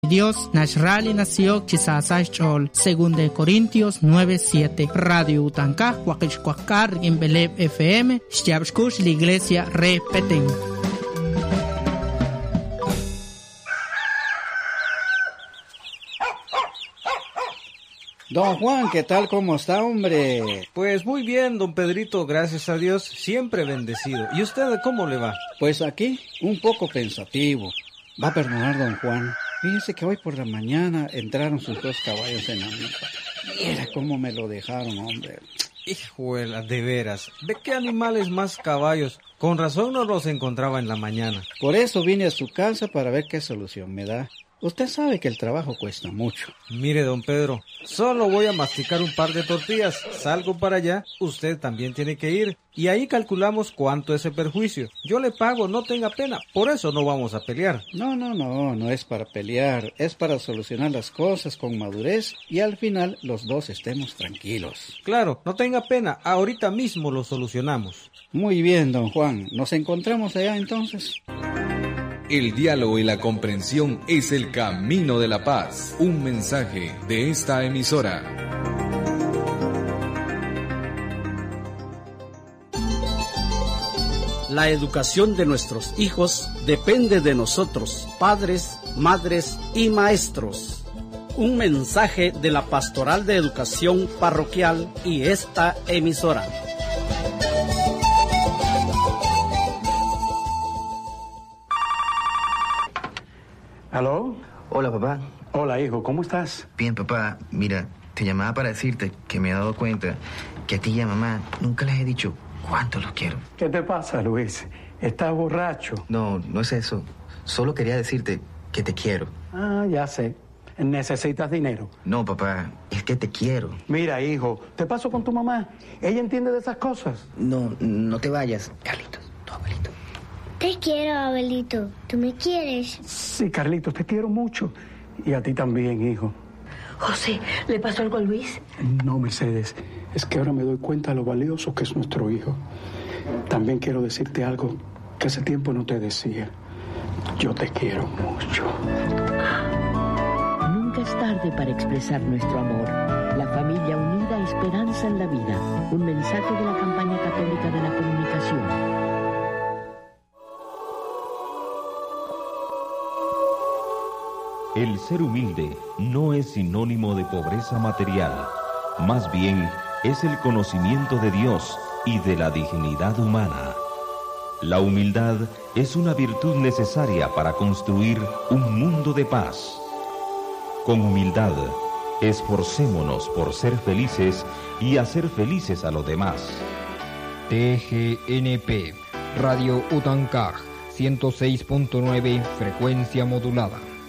Dios Nashrali nació Chisasay Chol, 2 Corintios 9:7. Radio Utankah, Huaquichhuacar, Gimbeleb FM, Xyabshkush, la iglesia Repeten. Don Juan, ¿qué tal? ¿Cómo está, hombre? Pues muy bien, don Pedrito, gracias a Dios, siempre bendecido. ¿Y usted cómo le va? Pues aquí, un poco pensativo. Va a perdonar, don Juan. Fíjese que hoy por la mañana entraron sus 2 caballos en la milpa. Mira cómo me lo dejaron, hombre. Hijuela, de veras. ¿Ve qué animales más caballos? Con razón no los encontraba en la mañana. Por eso vine a su casa para ver qué solución me da. Usted sabe que el trabajo cuesta mucho. Mire, don Pedro, solo voy a masticar un par de tortillas. Salgo para allá, usted también tiene que ir. Y ahí calculamos cuánto es el perjuicio. Yo le pago, no tenga pena. Por eso no vamos a pelear. No es para pelear. Es para solucionar las cosas con madurez y al final los dos estemos tranquilos. Claro, no tenga pena. Ahorita mismo lo solucionamos. Muy bien, don Juan. ¿Nos encontramos allá entonces? El diálogo y la comprensión es el camino de la paz. Un mensaje de esta emisora. La educación de nuestros hijos depende de nosotros, padres, madres y maestros. Un mensaje de la Pastoral de Educación Parroquial y esta emisora. ¿Aló? Hola, papá. Hola, hijo, ¿cómo estás? Bien, papá. Mira, te llamaba para decirte que me he dado cuenta que a ti y a mamá nunca les he dicho cuánto los quiero. ¿Qué te pasa, Luis? ¿Estás borracho? No, no es eso. Solo quería decirte que te quiero. Ah, ya sé. ¿Necesitas dinero? No, papá, es que te quiero. Mira, hijo, te paso con tu mamá. Ella entiende de esas cosas. No, no te vayas. Carlitos, tu abuelito. Te quiero, abuelito. ¿Tú me quieres? Sí, Carlitos, te quiero mucho. Y a ti también, hijo. José, ¿le pasó algo a Luis? No, Mercedes. Es que ahora me doy cuenta de lo valioso que es nuestro hijo. También quiero decirte algo que hace tiempo no te decía. Yo te quiero mucho. Nunca es tarde para expresar nuestro amor. La familia unida, esperanza en la vida. Un mensaje de la campaña católica de la comunicación. El ser humilde no es sinónimo de pobreza material, más bien es el conocimiento de Dios y de la dignidad humana. La humildad es una virtud necesaria para construir un mundo de paz. Con humildad, esforcémonos por ser felices y hacer felices a los demás. TGNP, Radio Utankah, 106.9, frecuencia modulada.